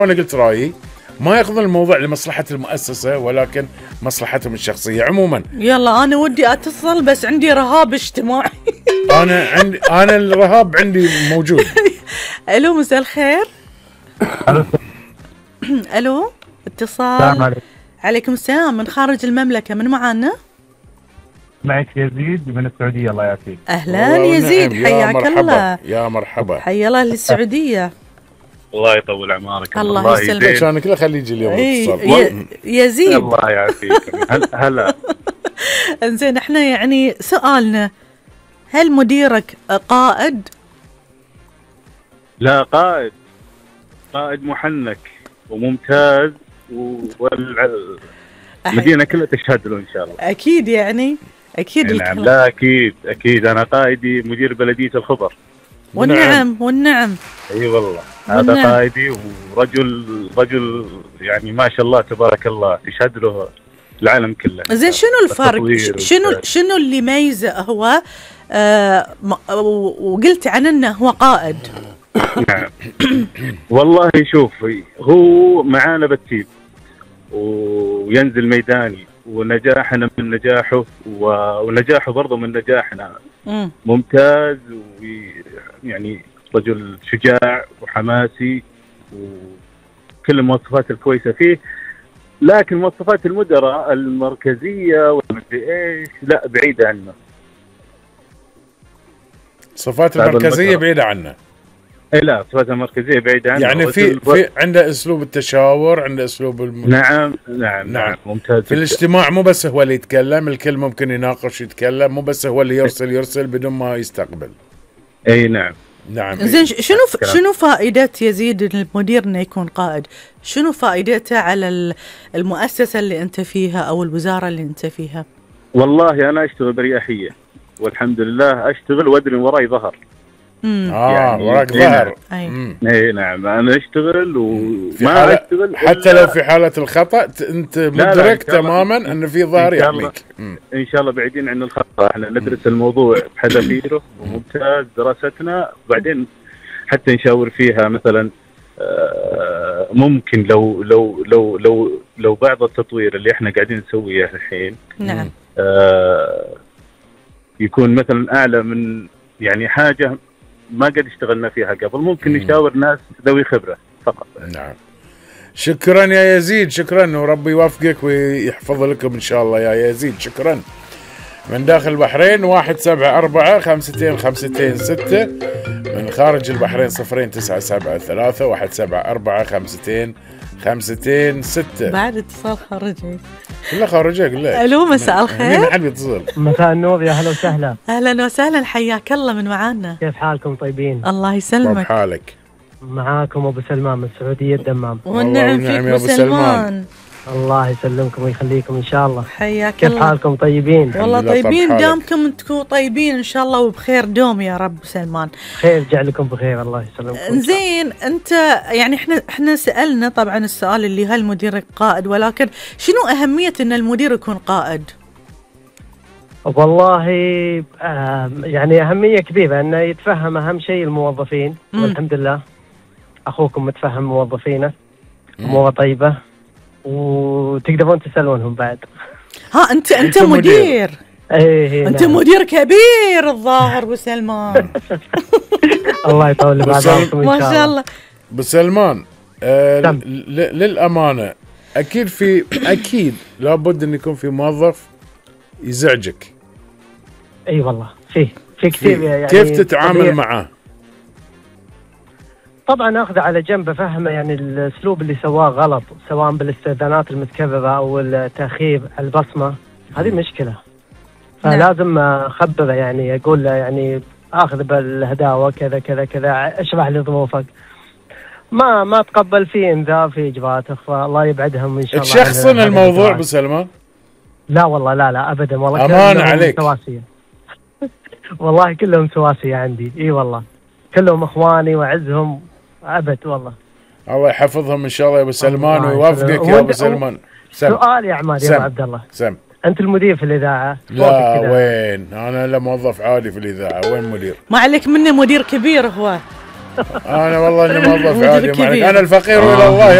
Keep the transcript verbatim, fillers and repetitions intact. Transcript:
انا قلت رايي، ما ياخذون الموضوع لمصلحه المؤسسه ولكن مصلحتهم الشخصيه. عموما يلا انا ودي اتصل بس عندي رهاب اجتماعي. انا عندي انا الرهاب عندي موجود. الو مساء الخير. الو اتصال. السلام عليكم. عليكم السلام. من خارج المملكه من معانا؟ معك يزيد من السعوديه. الله يعافيك. اهلا يزيد، حياك الله. يا مرحبا. حيا الله للسعوديه. الله يطول اعمارك. الله يسلمك. عشان كله خليه يجي اليوم اتصال. يزيد الله يعافيك. هلا. انزين احنا يعني سؤالنا، هل مديرك قائد؟ لا، قائد قائد محنك وممتاز، والمدينه كلها تشهد له ان شاء الله. اكيد يعني اكيد. نعم. لا اكيد اكيد. انا قائدي مدير بلديه الخبر. والنعم والنعم. اي والله هذا قائدي، ورجل رجل يعني ما شاء الله تبارك الله تشهد له العالم كله. زين شنو الفرق؟ شنو شنو اللي يميزه هو آه وقلت عن انه هو قائد؟ نعم. والله شوف، هو معانا بالتيم وينزل ميداني، ونجاحنا من نجاحه ونجاحه برضه من نجاحنا. مم. ممتاز، ويعني رجل شجاع وحماسي وكل المواصفات الكويسة فيه. لكن مواصفات المدراء المركزية والمدري ايش لا، بعيدة عنه. صفات المركزية بعيدة عنه. اي لا، صفات المركزية بعيدة عنه. يعني في في عنده اسلوب التشاور، عنده اسلوب الم... نعم نعم نعم ممتاز. في الاجتماع مو بس هو اللي يتكلم، الكل ممكن يناقش يتكلم، مو بس هو اللي يرسل يرسل بدون ما يستقبل. اي نعم نعم. زين شنو ف... شنو فائدة يزيد المدير انه يكون قائد؟ شنو فائدته على المؤسسة اللي انت فيها او الوزارة اللي انت فيها؟ والله انا اشتغل برياحية والحمد لله، اشتغل وادري وراي ظهر. امم اه يعني وراك ظهر. اي اي نعم. انا اشتغل وما اشتغل حتى لو في حالة الخطأ انت مدرك تماما ان في ظهر يحميك. ان شاء الله بعيدين عن الخطأ. احنا ندرس الموضوع بحذافيره وممتاز دراستنا، وبعدين حتى نشاور فيها. مثلا ممكن لو لو لو لو لو بعض التطوير اللي احنا قاعدين نسويه الحين نعم يكون مثلا اعلى من يعني حاجة ما قد اشتغلنا فيها قبل، ممكن نشاور ناس ذوي خبرة فقط. نعم. شكرا يا يزيد، شكرا، وربي يوفقك ويحفظ لكم ان شاء الله يا يزيد. شكرا. من داخل البحرين واحد سبعة أربعة خمستين خمستين ستة، من خارج البحرين صفرين تسعة سبعة ثلاثة واحد سبعة أربعة خمستين خمستين ستة. بعد اتصال خارجي. كله خارجي اقول لك. الو مساء الخير. مين حد يتصل؟ مساء النور، يا هلا وسهلا. اهلا وسهلا، حياك الله من معانا. كيف حالكم؟ طيبين؟ الله يسلمك. كيف حالك؟ معاكم ابو سلمان من السعوديه الدمام. والنعم فيك ابو سلمان. الله يسلمكم ويخليكم ان شاء الله. حياك كيف الله. كيف حالكم؟ طيبين؟ والله طيبين، دامكم تكونوا طيبين ان شاء الله وبخير دوم يا رب. سلمان خير، جعلكم بخير، الله يسلمكم. زين انت يعني احنا احنا سالنا طبعا السؤال اللي هل مديرك قائد، ولكن شنو اهميه ان المدير يكون قائد؟ والله آه يعني اهميه كبيره انه يتفهم اهم شيء الموظفين. م. والحمد لله اخوكم متفهم موظفينه، اموره طيبه وتقدرون تسألونهم بعد. ها انت انت مدير. ايه انت نعم. مدير كبير الظاهر ابو سلمان. الله يطول بعمركم ان ما شاء الله. ابو سلمان آه للامانه اكيد في اكيد لابد ان يكون في موظف يزعجك. اي أيوة والله في في كثير يعني. كيف تتعامل طبيعي معه؟ طبعا اخذه على جنب، افهمه يعني الاسلوب اللي سواه غلط، سواء بالاستئذانات المتكرره او التاخير على البصمه، هذه مشكله. فلازم اخبره يعني، اقول له يعني اخذ بالهداوه كذا كذا كذا، اشرح لي ظروفك. ما ما تقبل فيه انذار، في اجراءات اخرى الله يبعدهم ان شاء الله. تشخصن الموضوع ابو سلمان؟ لا والله لا لا ابدا والله. امان عليك. سواسيه. والله كلهم سواسيه عندي. اي والله كلهم اخواني واعزهم ابد والله. الله يحفظهم ان شاء الله يا ابو سلمان ويوفقك يا ابو سلمان. سؤال يا عماد يا ابو عبد الله. سم. انت المدير في الاذاعه؟ لا وين، انا لا موظف عادي في الاذاعه، وين مدير؟ ما عليك منه مدير كبير هو. انا والله اني موظف مدير عادي معك. كبير. انا الفقير آه. الى الله